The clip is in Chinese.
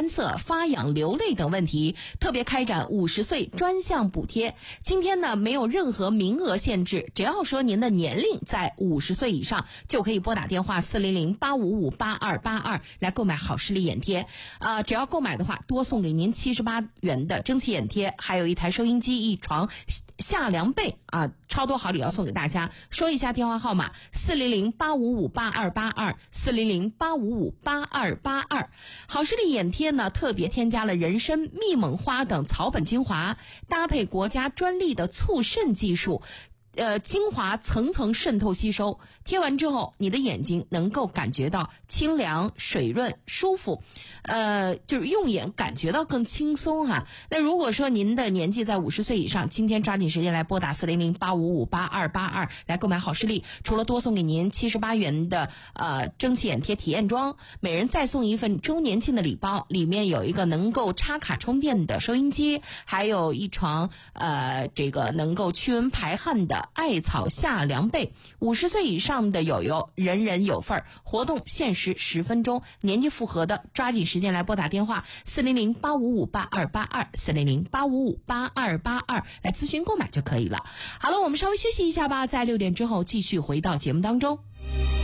干涩、发痒、流泪等问题，特别开展50岁专项补贴。今天呢，没有任何名额限制，只要说您的年龄在50岁以上，就可以拨打电话400-855-8282来购买好视力眼贴。只要购买的话，多送给您78元的蒸汽眼贴，还有一台收音机、一床夏凉被超多好礼要送给大家。说一下电话号码400-855-8282，400-855-8282。好视力眼贴呢，特别添加了人参、蜜蒙花等草本精华，搭配国家专利的促渗技术，精华层层渗透吸收，贴完之后你的眼睛能够感觉到清凉、水润、舒服，就是用眼感觉到更轻松哈。那如果说您的年纪在50岁以上，今天抓紧时间来拨打400-855-8282来购买好视力，除了多送给您78元的蒸汽眼贴体验装，每人再送一份周年庆的礼包，里面有一个能够插卡充电的收音机，还有一床这个能够驱蚊排汗的艾草夏凉被。50岁以上的友友人人有份儿，活动限时10分钟，年纪符合的抓紧时间来拨打电话400-855-8282，400-855-8282来咨询购买就可以了。好了，我们稍微休息一下吧，在6点之后继续回到节目当中。